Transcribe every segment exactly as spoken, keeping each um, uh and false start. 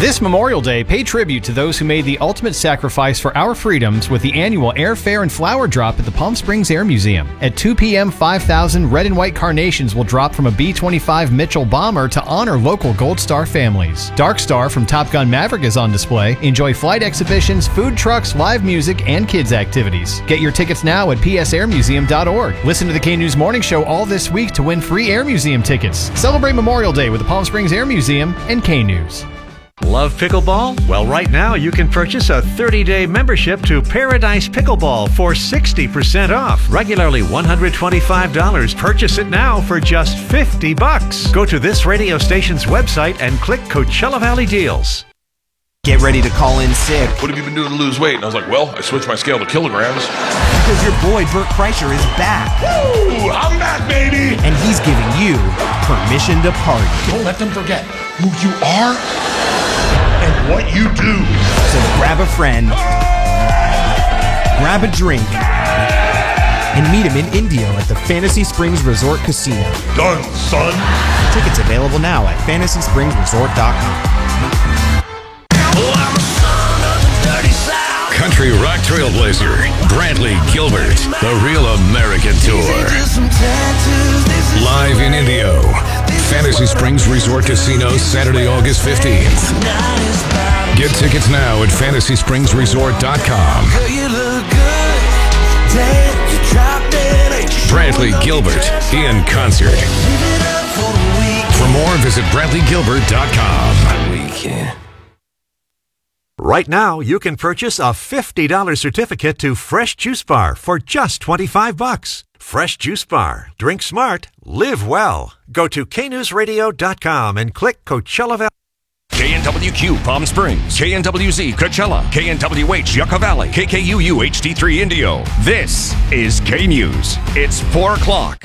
This Memorial Day, pay tribute to those who made the ultimate sacrifice for our freedoms with the annual Airfare and Flower Drop at the Palm Springs Air Museum. At two p.m., five thousand red and white carnations will drop from a B twenty-five Mitchell bomber to honor local Gold Star families. Dark Star from Top Gun Maverick is on display. Enjoy flight exhibitions, food trucks, live music, and kids' activities. Get your tickets now at p s air museum dot org. Listen to the K-News Morning Show all this week to win free Air Museum tickets. Celebrate Memorial Day with the Palm Springs Air Museum and K-News. Love pickleball? Well, right now you can purchase a thirty-day membership to Paradise Pickleball for sixty percent off. Regularly one hundred twenty-five dollars. Purchase it now for just fifty bucks. Go to this radio station's website and click Coachella Valley Deals. Get ready to call in sick. What have you been doing to lose weight? And I was like, well, I switched my scale to kilograms. Because your boy Bert Kreischer is back. Woo! I'm back, baby! And he's giving you permission to party. Don't let them forget who you are and what you do. So grab a friend, grab a drink, and meet him in Indio at the Fantasy Springs Resort Casino. Done, son. Tickets available now at fantasy springs resort dot com. Country rock trailblazer Brantley Gilbert, the Real American Tour. Live in Indio, Fantasy Springs Resort Casino, Saturday, August fifteenth. Get tickets now at fantasy springs resort dot com. Brantley Gilbert in concert. For more, visit brantley gilbert dot com. Weekend. Right now, you can purchase a fifty dollars certificate to Fresh Juice Bar for just twenty-five bucks. Fresh Juice Bar. Drink smart. Live well. Go to k news radio dot com and click Coachella Valley. K N W Q Palm Springs, K N W Z Coachella, K N W H Yucca Valley, K K U U H D three Indio. This is K-News. It's four o'clock.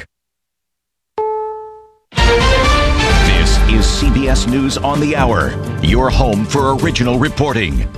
This is C B S News on the Hour, your home for original reporting.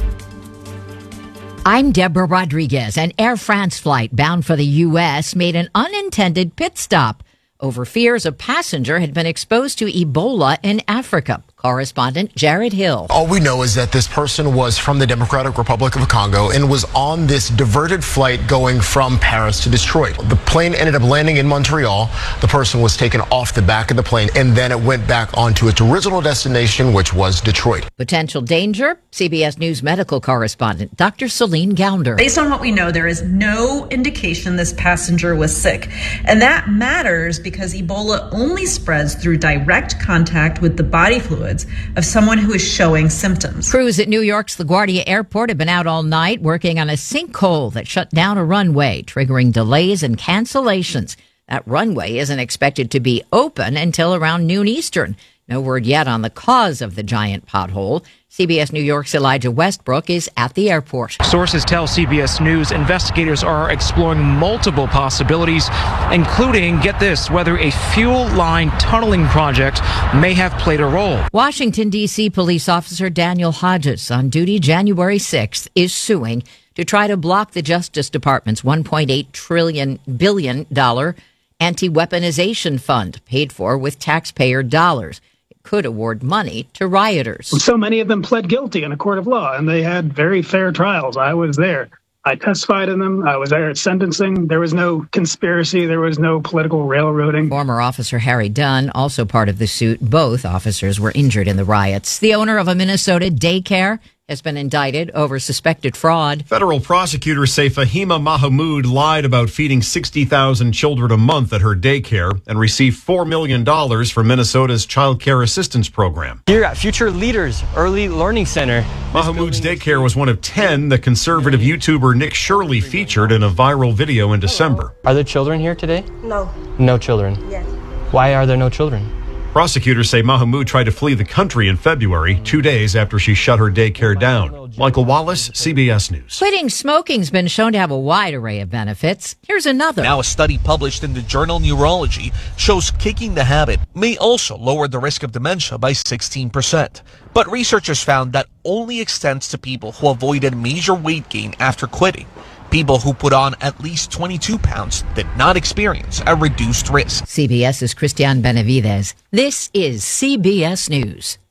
I'm Deborah Rodriguez. An Air France flight bound for the U S made an unintended pit stop over fears a passenger had been exposed to Ebola in Africa. Correspondent Jared Hill. All we know is that this person was from the Democratic Republic of Congo and was on this diverted flight going from Paris to Detroit. The plane ended up landing in Montreal. The person was taken off the back of the plane, and then it went back onto its original destination, which was Detroit. Potential danger? C B S News medical correspondent Doctor Celine Gounder. Based on what we know, there is no indication this passenger was sick. And that matters because Ebola only spreads through direct contact with the body fluid of someone who is showing symptoms. Crews at New York's LaGuardia Airport have been out all night working on a sinkhole that shut down a runway, triggering delays and cancellations. That runway isn't expected to be open until around noon Eastern. No word yet on the cause of the giant pothole. C B S New York's Elijah Westbrook is at the airport. Sources tell C B S News investigators are exploring multiple possibilities, including, get this, whether a fuel line tunneling project may have played a role. Washington, D C police officer Daniel Hodges, on duty January sixth, is suing to try to block the Justice Department's one point eight trillion billion dollars anti-weaponization fund, paid for with taxpayer dollars. Could award money to rioters. So many of them pled guilty in a court of law, and they had very fair trials. I was there. I testified in them. I was there at sentencing. There was no conspiracy. There was no political railroading. Former officer Harry Dunn, also part of the suit. Both officers were injured in the riots. The owner of a Minnesota daycare has been indicted over suspected fraud. Federal prosecutors say Fahima Mahmood lied about feeding sixty thousand children a month at her daycare and received four million dollars from Minnesota's Child Care Assistance Program. Here at Future Leaders Early Learning Center. Mahmood's daycare was one of ten the conservative YouTuber Nick Shirley featured in a viral video in December. Are there children here today? No. No children? Yes. Why are there no children? Prosecutors say Mahmood tried to flee the country in February, two days after she shut her daycare down. Michael Wallace, C B S News. Quitting smoking's been shown to have a wide array of benefits. Here's another. Now, a study published in the journal Neurology shows kicking the habit may also lower the risk of dementia by sixteen percent. But researchers found that only extends to people who avoided major weight gain after quitting. People who put on at least twenty-two pounds did not experience a reduced risk. CBS's Christian Benavides. This is C B S News.